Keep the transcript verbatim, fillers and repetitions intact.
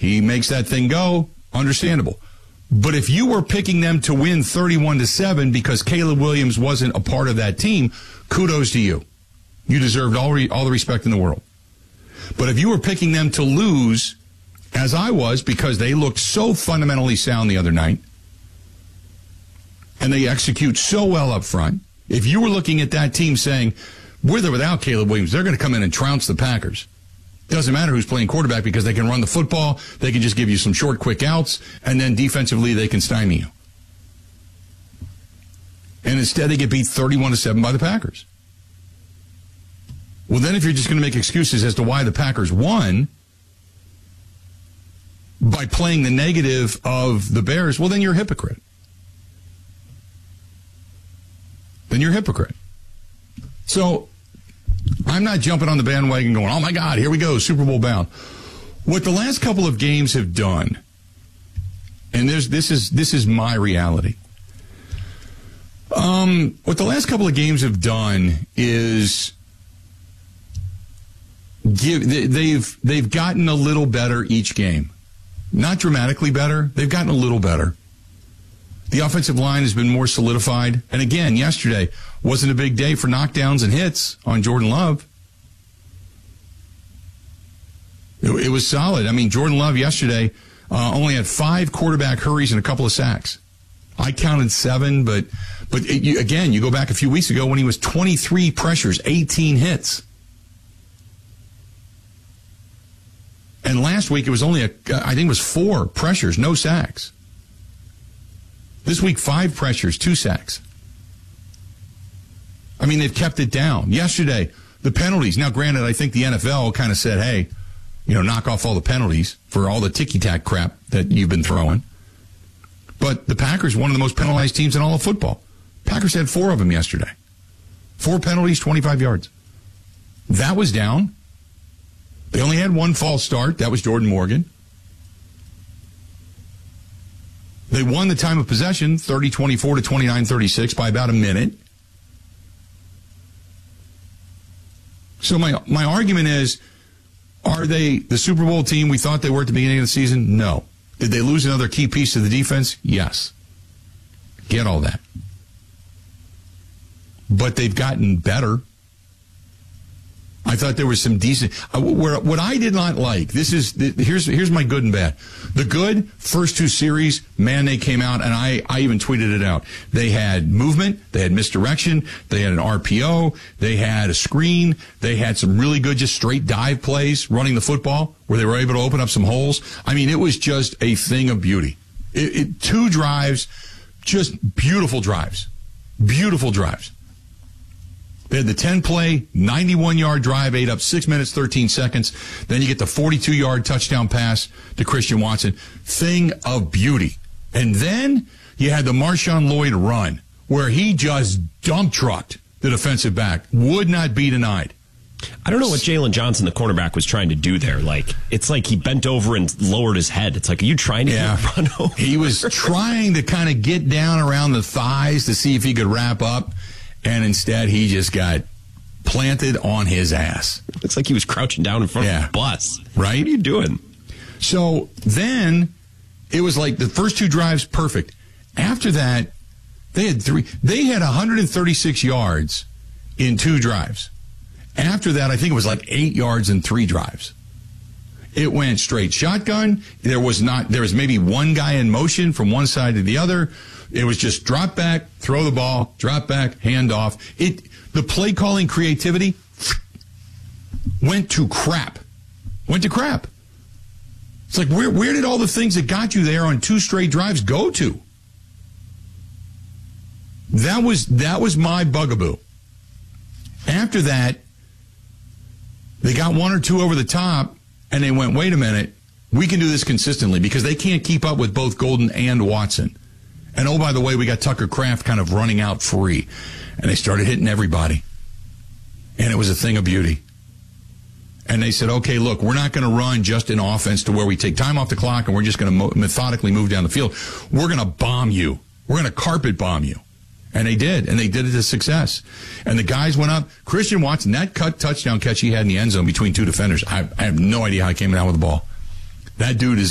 He makes that thing go. Understandable. But if you were picking them to win thirty-one to seven because Caleb Williams wasn't a part of that team, kudos to you. You deserved all, re- all the respect in the world. But if you were picking them to lose, as I was, because they looked so fundamentally sound the other night, and they execute so well up front, if you were looking at that team saying, with or without Caleb Williams, they're going to come in and trounce the Packers. Doesn't matter who's playing quarterback because they can run the football, they can just give you some short, quick outs, and then defensively they can stymie you. And instead they get beat thirty-one to seven by the Packers. Well, then if you're just going to make excuses as to why the Packers won by playing the negative of the Bears, well, then you're a hypocrite. Then you're a hypocrite. So I'm not jumping on the bandwagon going, oh, my God, here we go, Super Bowl bound. What the last couple of games have done, and there's, this is this is my reality, um, what the last couple of games have done is give they, they've they've gotten a little better each game. Not dramatically better. They've gotten a little better. The offensive line has been more solidified. And again, yesterday wasn't a big day for knockdowns and hits on Jordan Love. It, it was solid. I mean, Jordan Love yesterday uh, only had five quarterback hurries and a couple of sacks. I counted seven, but but it, you, again, you go back a few weeks ago when he was twenty-three pressures, eighteen hits. And last week it was only, a, I think it was four pressures, no sacks. This week, five pressures, two sacks. I mean, they've kept it down. Yesterday, the penalties. Now, granted, I think the N F L kind of said, hey, you know, knock off all the penalties for all the ticky-tack crap that you've been throwing. But the Packers, one of the most penalized teams in all of football. Packers had four of them yesterday. Four penalties, twenty-five yards. That was down. They only had one false start. That was Jordan Morgan. They won the time of possession, thirty twenty-four to twenty-nine thirty-six, by about a minute. So my my argument is, are they the Super Bowl team we thought they were at the beginning of the season? No. Did they lose another key piece of the defense? Yes. Get all that. But they've gotten better. I thought there was some decent. Uh, where what I did not like. This is here's here's my good and bad. The good, first two series, man, they came out, and I I even tweeted it out. They had movement, they had misdirection, they had an R P O, they had a screen, they had some really good just straight dive plays running the football where they were able to open up some holes. I mean, it was just a thing of beauty. It, it, two drives, just beautiful drives, beautiful drives. They had the ten-play, ninety-one-yard drive, ate up six minutes, thirteen seconds. Then you get the forty-two-yard touchdown pass to Christian Watson. Thing of beauty. And then you had the Marshawn Lloyd run, where he just dump-trucked the defensive back. Would not be denied. I don't know what Jalen Johnson, the cornerback, was trying to do there. Like, it's like he bent over and lowered his head. It's like, are you trying to yeah. run over? He was trying to kind of get down around the thighs to see if he could wrap up. And instead, he just got planted on his ass. Looks like he was crouching down in front yeah. of a bus. Right? What are you doing? So then, it was like the first two drives, perfect. After that, they had three. They had one hundred thirty-six yards in two drives. After that, I think it was like eight yards in three drives. It went straight shotgun. There was not. There was maybe one guy in motion from one side to the other. It was just drop back, throw the ball, drop back, hand off. It, the play calling creativity went to crap. Went to crap. It's like, where, where did all the things that got you there on two straight drives go to? That was, that was my bugaboo. After that, they got one or two over the top, and they went, wait a minute, we can do this consistently, because they can't keep up with both Golden and Watson. And, oh, by the way, we got Tucker Kraft kind of running out free. And they started hitting everybody. And it was a thing of beauty. And they said, okay, look, we're not going to run just an offense to where we take time off the clock and we're just going to mo- methodically move down the field. We're going to bomb you. We're going to carpet bomb you. And they did. And they did it to success. And the guys went up. Christian Watson, that cut touchdown catch he had in the end zone between two defenders, I, I have no idea how he came down with the ball. That dude is